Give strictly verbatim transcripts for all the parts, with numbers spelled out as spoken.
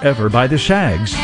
Ever by the Shags.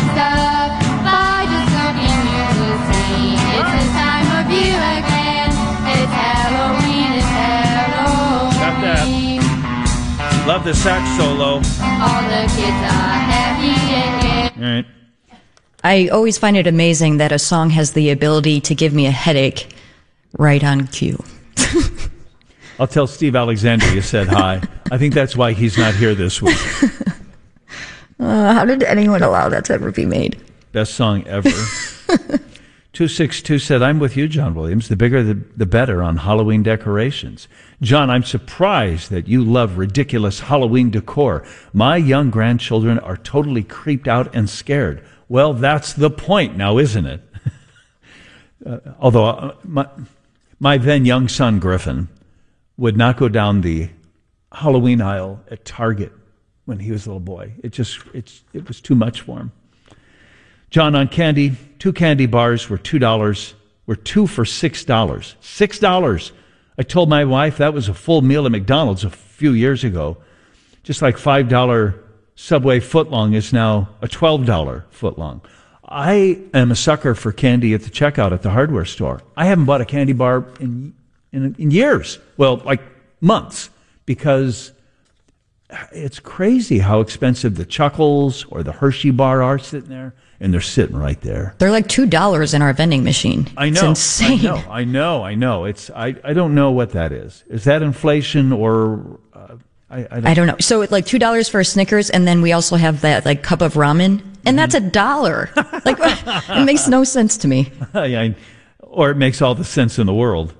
Love the sax solo. All the kids are happy. All right. I always find it amazing that a song has the ability to give me a headache right on cue. I'll tell Steve Alexandria said hi. I think that's why he's not here this week. Uh, how did anyone allow that to ever be made? Best song ever. two six two said, I'm with you, John Williams. The bigger, the, the better on Halloween decorations. John, I'm surprised that you love ridiculous Halloween decor. My young grandchildren are totally creeped out and scared. Well, that's the point now, isn't it? uh, although uh, my, my then young son, Griffin, would not go down the Halloween aisle at Target when he was a little boy. It just, it's, it was too much for him. John, on candy, two candy bars were two dollars, were two for six dollars. six dollars. I told my wife that was a full meal at McDonald's a few years ago. Just like five dollar Subway footlong is now a twelve dollar footlong. I am a sucker for candy at the checkout at the hardware store. I haven't bought a candy bar in in, in years. Well, like months, because it's crazy how expensive the Chuckles or the Hershey bar are sitting there. And they're sitting right there. They're like two dollars in our vending machine. I know. It's insane. I know. I know. I know. It's. I. I don't know what that is. Is that inflation or? Uh, I. I don't, I don't know. So it's like two dollars for a Snickers, and then we also have that like cup of ramen, and mm-hmm. that's a dollar. Like it makes no sense to me. I, or it makes all the sense in the world.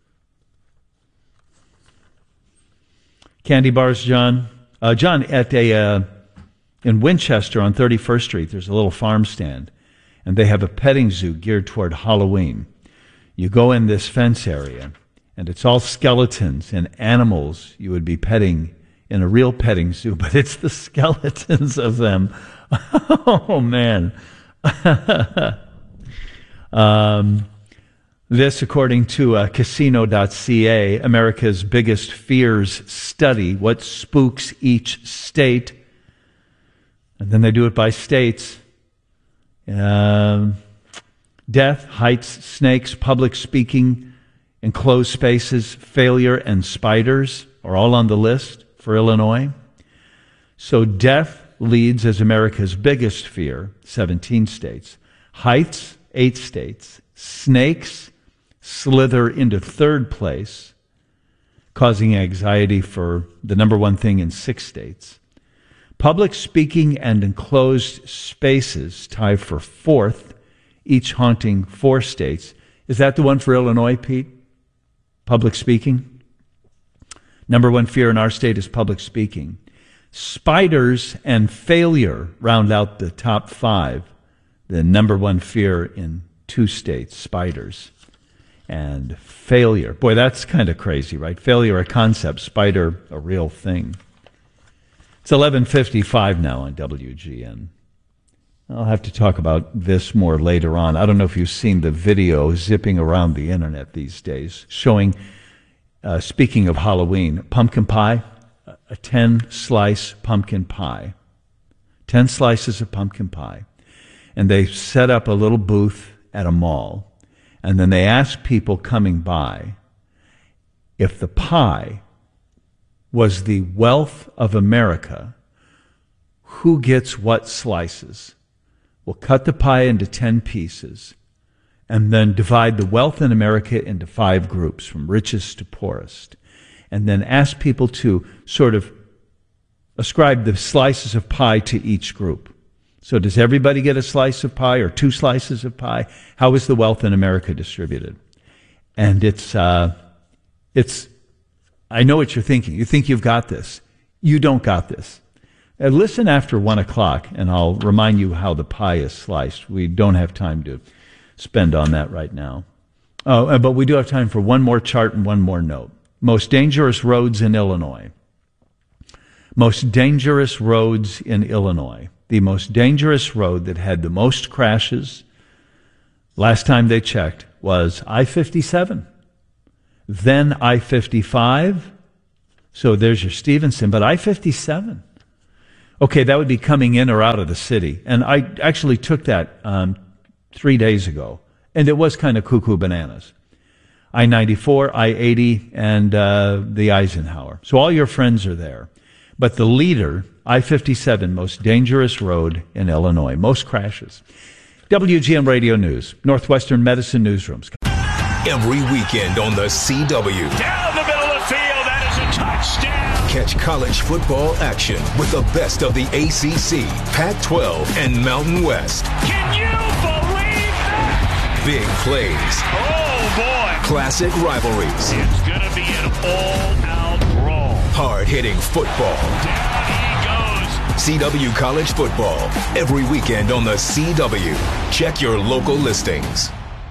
Candy bars, John. Uh, John, at a. Uh, In Winchester on thirty-first Street, there's a little farm stand, and they have a petting zoo geared toward Halloween. You go in this fence area, and it's all skeletons and animals you would be petting in a real petting zoo, but it's the skeletons of them. Oh, man. um, this, according to uh, casino dot c a, America's Biggest Fears study, what spooks each state. And then they do it by states. Um, death, heights, snakes, public speaking, enclosed spaces, failure, and spiders are all on the list for Illinois. So death leads as America's biggest fear, seventeen states. Heights, eight states. Snakes slither into third place, causing anxiety for the number one thing in six states. Public speaking and enclosed spaces tie for fourth, each haunting four states. Is that the one for Illinois, Pete? Public speaking? Number one fear in our state is public speaking. Spiders and failure round out the top five. The number one fear in two states, spiders and failure. Boy, that's kind of crazy, right? Failure, a concept, spider, a real thing. It's eleven fifty-five now on W G N. I'll have to talk about this more later on. I don't know if you've seen the video zipping around the internet these days showing, uh, speaking of Halloween, pumpkin pie, a ten-slice pumpkin pie. ten slices of pumpkin pie. And they set up a little booth at a mall, and then they ask people coming by if the pie was the wealth of America, who gets what slices. We'll cut the pie into ten pieces and then divide the wealth in America into five groups, from richest to poorest, and then ask people to sort of ascribe the slices of pie to each group. So does everybody get a slice of pie or two slices of pie? How is the wealth in America distributed? And it's, uh, it's, I know what you're thinking. You think you've got this. You don't got this. Uh, listen after one o'clock, and I'll remind you how the pie is sliced. We don't have time to spend on that right now. Oh, but we do have time for one more chart and one more note. Most dangerous roads in Illinois. Most dangerous roads in Illinois. The most dangerous road that had the most crashes, last time they checked, was I fifty-seven. Then I fifty-five. So there's your Stevenson, but I fifty-seven. Okay, that would be coming in or out of the city. And I actually took that um, three days ago, and it was kind of cuckoo bananas. I ninety-four, I eighty, and uh, the Eisenhower. So all your friends are there. But the leader, I fifty-seven, most dangerous road in Illinois, most crashes. W G N Radio News, Northwestern Medicine Newsrooms. Every weekend on the C W. Down the middle of the field, that is a touchdown. Catch college football action with the best of the A C C, Pac twelve, and Mountain West. Can you believe that? Big plays. Oh, boy. Classic rivalries. It's going to be an all-out brawl. Hard-hitting football. Down he goes. C W College Football. Every weekend on the C W. Check your local listings.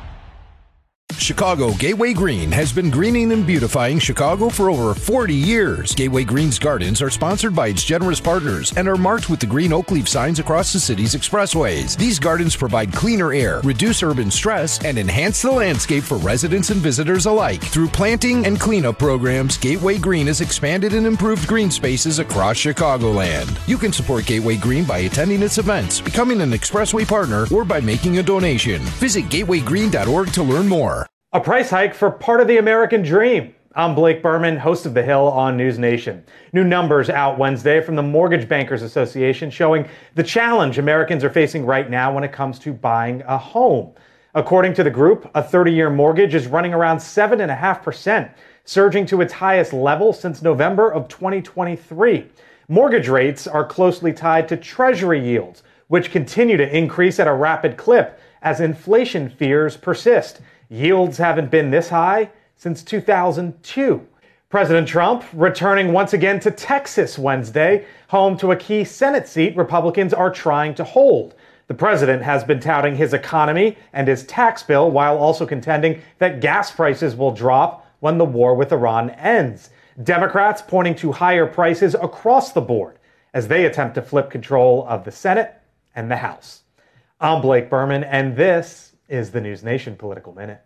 Chicago Gateway Green has been greening and beautifying Chicago for over forty years. Gateway Green's gardens are sponsored by its generous partners and are marked with the green oak leaf signs across the city's expressways. These gardens provide cleaner air, reduce urban stress, and enhance the landscape for residents and visitors alike. Through planting and cleanup programs, Gateway Green has expanded and improved green spaces across Chicagoland. You can support Gateway Green by attending its events, becoming an expressway partner, or by making a donation. Visit gateway green dot org to learn more. A price hike for part of the American dream. I'm Blake Berman, host of The Hill on News Nation. New numbers out Wednesday from the Mortgage Bankers Association showing the challenge Americans are facing right now when it comes to buying a home. According to the group, a thirty-year mortgage is running around seven point five percent, surging to its highest level since November of twenty twenty-three. Mortgage rates are closely tied to Treasury yields, which continue to increase at a rapid clip as inflation fears persist. Yields haven't been this high since two thousand two. President Trump returning once again to Texas Wednesday, home to a key Senate seat Republicans are trying to hold. The president has been touting his economy and his tax bill while also contending that gas prices will drop when the war with Iran ends. Democrats pointing to higher prices across the board as they attempt to flip control of the Senate and the House. I'm Blake Berman, and this is the News Nation Political Minute.